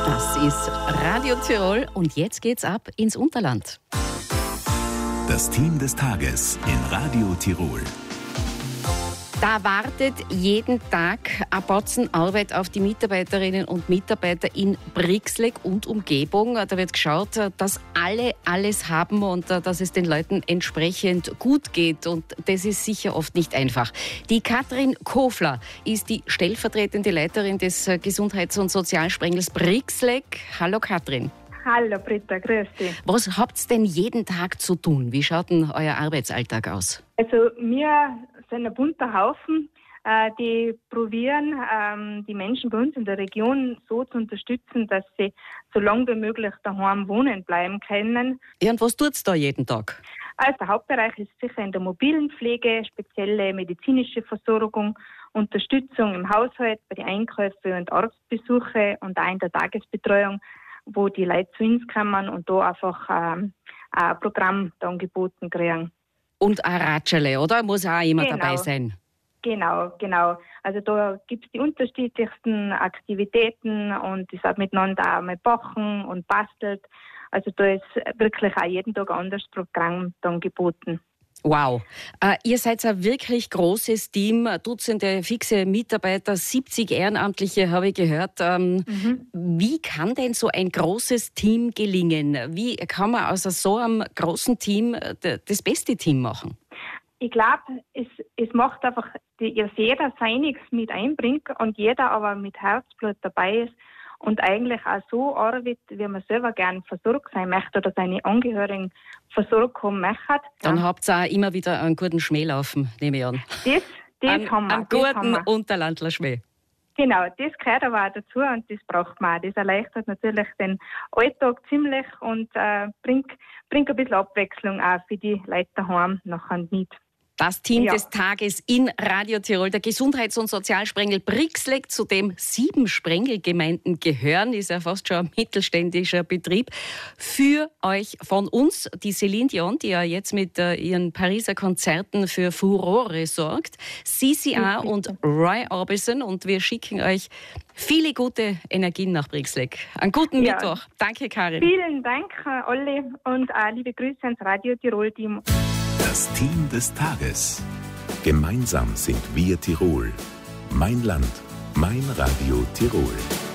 Das ist Radio Tirol und jetzt geht's ab ins Unterland. Das Team des Tages in Radio Tirol. Da wartet jeden Tag ein Batzen Arbeit auf die Mitarbeiterinnen und Mitarbeiter in Brixleg und Umgebung. Da wird geschaut, dass alle alles haben und dass es den Leuten entsprechend gut geht. Und das ist sicher oft nicht einfach. Die Katrin Kofler ist die stellvertretende Leiterin des Gesundheits- und Sozialsprengels Brixleg. Hallo Katrin. Hallo Britta, grüß dich. Was habt ihr denn jeden Tag zu tun? Wie schaut denn euer Arbeitsalltag aus? Also wir sind ein bunter Haufen, die probieren, die Menschen bei uns in der Region so zu unterstützen, dass sie so lange wie möglich daheim wohnen bleiben können. Ja, und was tut's da jeden Tag? Also der Hauptbereich ist sicher in der mobilen Pflege, spezielle medizinische Versorgung, Unterstützung im Haushalt, bei den Einkäufen und Arztbesuche und auch in der Tagesbetreuung, wo die Leute zu uns kommen und da einfach ein Programm angeboten kriegen. Und ein Ratschele, oder? Muss auch immer dabei sein. Genau. Also da gibt es die unterschiedlichsten Aktivitäten und es hat miteinander auch mal backen und bastelt. Also da ist wirklich auch jeden Tag ein anderes Programm dann geboten. Wow. Ihr seid ein wirklich großes Team, Dutzende fixe Mitarbeiter, 70 Ehrenamtliche, habe ich gehört. Wie kann denn so ein großes Team gelingen? Wie kann man aus so einem großen Team das beste Team machen? Ich glaube, es macht einfach, dass jeder seiniges mit einbringt und jeder aber mit Herzblut dabei ist und eigentlich auch so arbeitet, wie man selber gerne versorgt sein möchte oder seine Angehörigen versorgt haben möchte. Dann habt ihr auch immer wieder einen guten Schmäh laufen, nehme ich an. Das haben wir. Einen guten Unterlandler Schmäh. Genau, das gehört aber auch dazu und das braucht man auch. Das erleichtert natürlich den Alltag ziemlich und bringt ein bisschen Abwechslung auch für die Leute daheim nachher mit. Das Team des Tages in Radio Tirol, der Gesundheits- und Sozialsprengel Brixleg, zu dem 7 Sprengelgemeinden gehören, ist ja fast schon ein mittelständischer Betrieb. Für euch von uns, die Céline Dion, die ja jetzt mit ihren Pariser Konzerten für Furore sorgt, CCA und Roy Orbison, und wir schicken euch viele gute Energien nach Brixleg. Einen guten Mittwoch. Danke, Karin. Vielen Dank, alle, und liebe Grüße ans Radio Tirol-Team. Das Team des Tages. Gemeinsam sind wir Tirol. Mein Land, mein Radio Tirol.